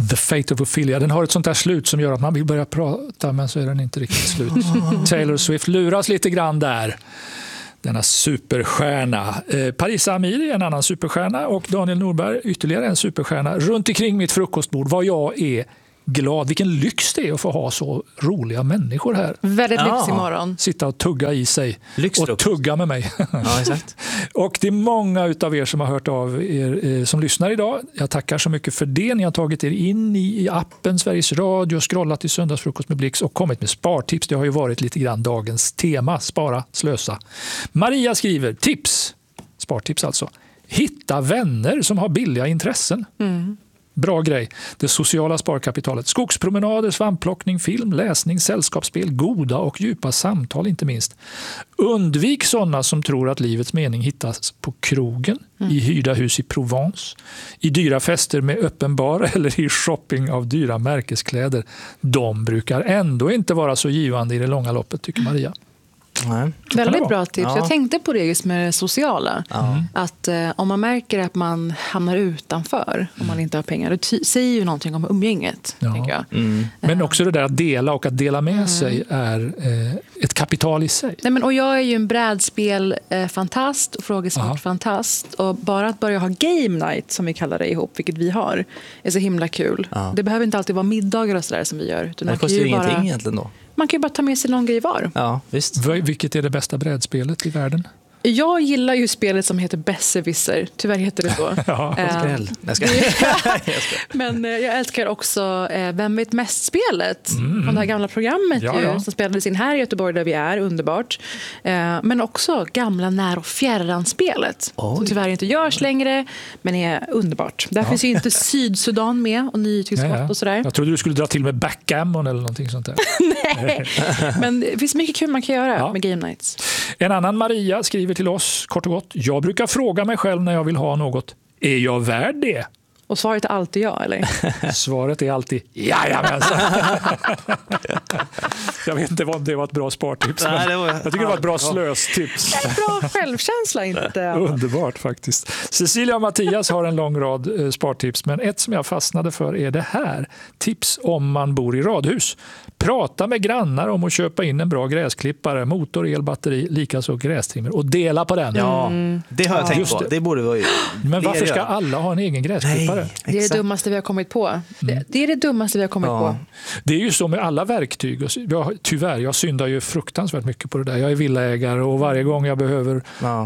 The Fate of Ophelia. Den har ett sånt där slut som gör att man vill börja prata, men så är den inte riktigt slut. Taylor Swift luras lite grann där. Denna superstjärna. Parisa Amiri är en annan superstjärna och Daniel Norberg ytterligare en superstjärna. Runt omkring mitt frukostbord. Vad jag är glad. Vilken lyx det är att få ha så roliga människor här. Väldigt lyx imorgon. Sitta och tugga i sig. Lyxfrukost. Och tugga med mig. Ja, exakt. Och det är många utav er som har hört av er som lyssnar idag. Jag tackar så mycket för det. Ni har tagit er in i appen Sveriges Radio, scrollat i Söndagsfrukost med Blix och kommit med spartips. Det har ju varit lite grann dagens tema. Spara, slösa. Maria skriver tips. Spartips alltså. Hitta vänner som har billiga intressen. Bra grej. Det sociala sparkapitalet. Skogspromenader, svampplockning, film, läsning, sällskapsspel, goda och djupa samtal inte minst. Undvik sådana som tror att livets mening hittas på krogen, i hyrda hus i Provence, i dyra fester med öppen bar eller i shopping av dyra märkeskläder. De brukar ändå inte vara så givande i det långa loppet, tycker Maria. Nej. Väldigt bra tips. Ja. Jag tänkte på det just med det sociala. Att om man märker att man hamnar utanför om man inte har pengar, det säger ju någonting om umgänget, tänker jag. Men också det där att dela och att dela med sig är ett kapital i sig. Nej, men, och jag är ju en brädspel-fantast och frågesport-fantast. Och bara att börja ha game night, som vi kallar det ihop, vilket vi har, är så himla kul. Det behöver inte alltid vara middagar och sådär som vi gör. Utan Det kostar ju ingenting egentligen då. Man kan ju bara ta med sig någon grej var. Ja, visst. Vilket är det bästa brädspelet i världen? Jag gillar ju spelet som heter Besserwisser. Tyvärr heter det så. Skräll. Men jag älskar också Vem vet mest-spelet. Från det här gamla programmet som spelades in här i Göteborg där vi är. Underbart. Men också gamla När- och fjärran-spelet. Som tyvärr inte görs längre, men är underbart. Där finns ju inte Sydsudan med och nytillskott och sådär. Jag trodde du skulle dra till med backgammon eller någonting sånt där. Nej, men det finns mycket kul man kan göra med game nights. En annan Maria skriver till oss kort och gott. Jag brukar fråga mig själv när jag vill ha något. Är jag värd det? Och svaret är alltid ja, eller? Svaret är alltid jajamensan. Jag vet inte om det var ett bra spartips. Nej, jag tycker det var ett bra slöstips. Bra självkänsla inte. Underbart faktiskt. Cecilia och Mattias har en lång rad spartips, men ett som jag fastnade för är det här. Tips om man bor i radhus. Prata med grannar om att köpa in en bra gräsklippare, motor, elbatteri, likaså grästrimmer och dela på den. Ja, det har jag tänkt på. Det borde vara ju. Men varför ska alla ha en egen gräsklippare? Det är det dummaste vi har kommit på. Det är det dummaste vi har kommit på. Det är ju så med alla verktyg. Tyvärr, jag syndar ju fruktansvärt mycket på det där. Jag är villaägare och varje gång jag behöver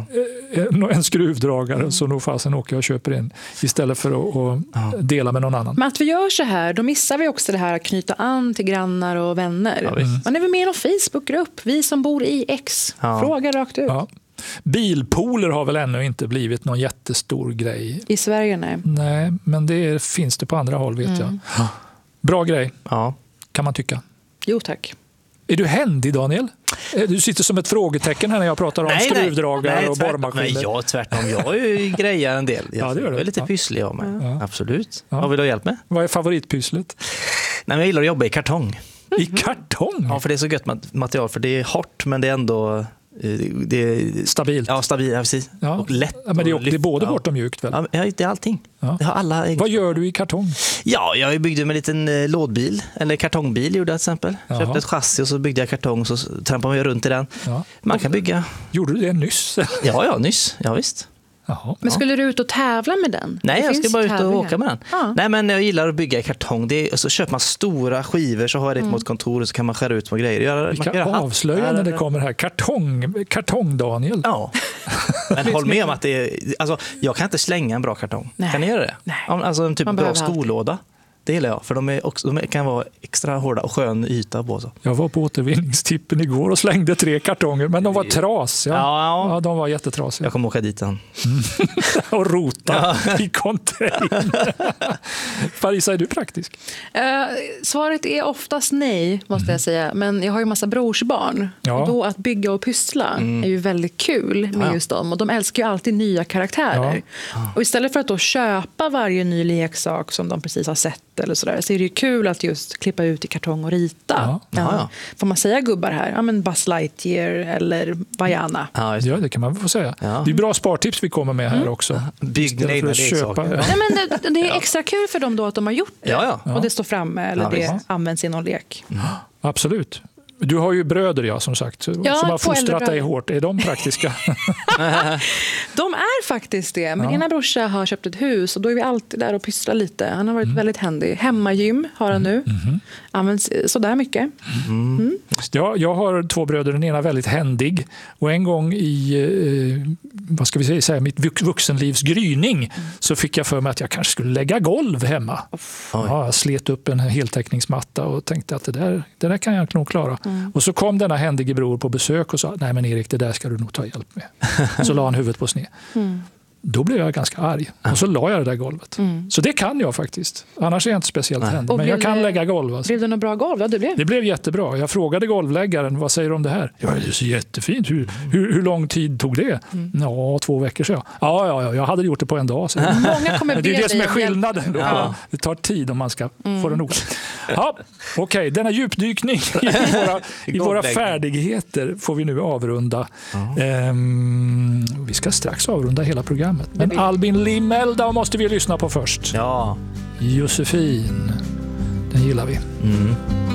en skruvdragare så nog fasen åker jag och köper en istället för att dela med någon annan. Men att vi gör så här, då missar vi också det här att knyta an till grannar och vänner. Man är väl med i någon Facebookgrupp. Vi som bor i X. Fråga rakt ut. Ja. Bilpooler har väl ännu inte blivit någon jättestor grej. I Sverige, nej. Nej, men det finns det på andra håll, vet jag. Bra grej, kan man tycka. Jo, tack. Är du händig, Daniel? Du sitter som ett frågetecken här när jag pratar om skruvdragare och borrmaskiner. Nej, jag tvärtom. Jag är ju grejer en del. Jag är lite pysslig av mig. Absolut. Vad vill du ha hjälp med? Vad är favoritpysslet? Nej, men jag gillar att jobba i kartong. I kartong? Ja, för det är så gött material. För det är hårt, men det är ändå... Det är stabilt. Ja, stabilt, precis. Ja. Och lätt. Ja, men det är både hårt och mjukt väl? Ja, det är allting. Ja. Det har alla Vad gör du i kartong? Ja, jag byggde med en liten lådbil, eller kartongbil gjorde jag till exempel. Köpte ett chassi och så byggde jag kartong och så trampade man runt i den. Ja. Man kan bygga. Gjorde du det nyss? Ja, nyss. Ja, visst. Jaha. Men skulle du ut och tävla med den? Nej, jag ska bara ut och åka med den. Nej, men jag gillar att bygga i kartong. Så köper man stora skivor så har jag det mot kontor och så kan man skära ut små grejer. Vilka avslöjanden när det kommer här. Kartong Daniel. Ja. Men håll med om att det är... Alltså, jag kan inte slänga en bra kartong. Nej. Kan ni göra det? Nej. Alltså en typ bra skolåda. Det gillar jag, för de kan vara extra hårda och skön yta på. Så. Jag var på återvinningstippen igår och slängde 3 kartonger, men de var trasiga. Ja, de var jättetrasiga. Jag kommer åka dit sen. Och rota i container. Parisa, är du praktisk? Svaret är oftast nej, måste jag säga. Men jag har ju massa brorsbarn. Och då att bygga och pyssla är ju väldigt kul med just dem. Och de älskar ju alltid nya karaktärer. Och istället för att då köpa varje ny leksak som de precis har sett eller sådär, så är det ju kul att just klippa ut i kartong och rita. Ja. Får man säga gubbar här? Ja, men Buzz Lightyear eller Vaiana. Ja, det kan man få säga. Ja. Det är bra spartips vi kommer med här också. Bygg egna leksaker. Men det är extra kul för dem då att de har gjort det. Och det står framme eller det används i någon lek. Absolut. Du har ju bröder, som sagt, som har fostrat dig hårt. Är de praktiska? De är faktiskt det. Min ena brorsa har köpt ett hus och då är vi alltid där och pysslar lite. Han har varit väldigt händig. Hemmagym har han nu. Används sådär mycket. Ja, jag har 2 bröder. Den ena väldigt händig. Och en gång i mitt vuxenlivs gryning så fick jag för mig att jag kanske skulle lägga golv hemma. Ja, jag slet upp en heltäckningsmatta och tänkte att det där kan jag nog klara. Och så kom denna händige bror på besök och sa, nej men Erik, det där ska du nog ta hjälp med. Så la han huvudet på sned. Då blev jag ganska arg. Och så la jag det där golvet. Så det kan jag faktiskt. Annars är jag inte speciellt händig. Men jag kan lägga golv. Alltså. Blev det något bra golv? Ja, det blev jättebra. Jag frågade golvläggaren, vad säger du om det här? Ja, det är så jättefint. Hur lång tid tog det? Ja, 2 veckor sedan. Ja, jag hade gjort det på en dag. Många kommer det är det som är skillnaden. Det tar tid om man ska få det noga. Ja, okej. Denna djupdykning i våra färdigheter får vi nu avrunda. Vi ska strax avrunda hela programmet. Men Albin Limelda måste vi lyssna på först. Ja. Josefin, den gillar vi.